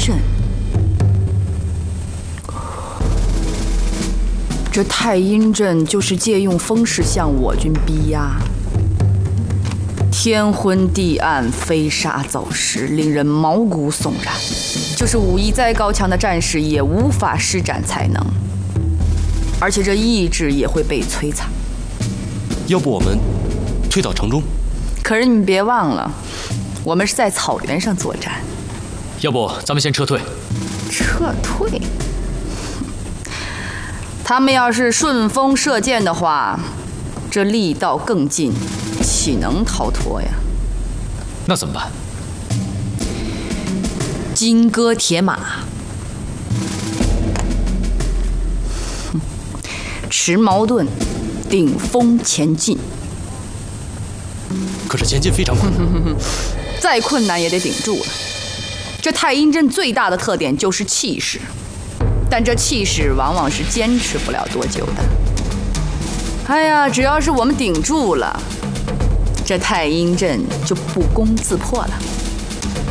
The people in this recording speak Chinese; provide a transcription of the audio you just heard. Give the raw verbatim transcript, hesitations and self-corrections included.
阵。这太阴阵就是借用风势向我军逼压，天昏地暗，飞沙走石，令人毛骨悚然。就是武艺再高强的战士也无法施展才能，而且这意志也会被摧残。 要不我们退到城中？ 可是你别忘了，我们是在草原上作战。 要不咱们先撤退？ 撤退？他们要是顺风射箭的话，这力道更近，岂能逃脱呀？ 那怎么办？ 金戈铁马， 持矛盾，顶风前进。 可是前进非常困难， 再困难也得顶住了。这太阴阵最大的特点就是气势，但这气势往往是坚持不了多久的。哎呀，只要是我们顶住了，这太阴阵就不攻自破了。